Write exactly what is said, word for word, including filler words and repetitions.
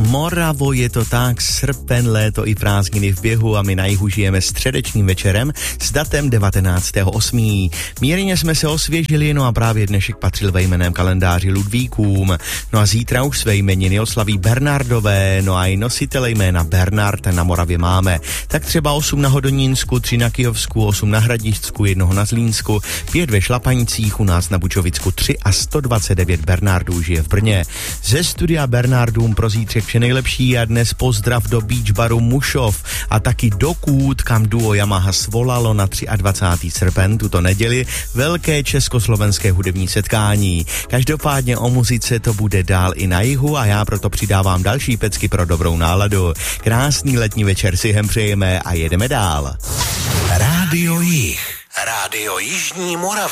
Moravo, je to tak, srpen, léto i prázdniny v běhu a my na jihu žijeme středečním večerem s datem devatenáctého osmého Mírně jsme se osvěžili, no a právě dnešek patřil ve jménem kalendáři Ludvíkům. No a zítra už své jmeniny oslaví Bernardové, no a i nositele jména Bernard na Moravě máme. Tak třeba osm na Hodonínsku, tři na Kyjovsku, osm na Hradišťsku, jednoho na Zlínsku, pět ve Šlapanicích, u nás na Bučovicku tři a sto dvacet devět Bernardů žije v Brně. Ze studia Bernardům pro zítřek vše nejlepší a dnes pozdrav do beach baru Mušov a taky do Kůd, kam duo Yamaha svolalo na dvacátého třetího srpen tuto neděli velké československé hudební setkání. Každopádně o muzice to bude dál i na jihu a já proto přidávám další pecky pro dobrou náladu. Krásný letní večer si hem přejeme a jedeme dál. Rádio Jih. Rádio Jižní Moravy.